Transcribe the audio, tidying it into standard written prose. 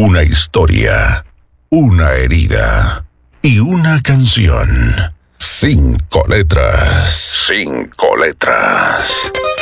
Una historia, una herida y una canción. 5 letras. 5 letras.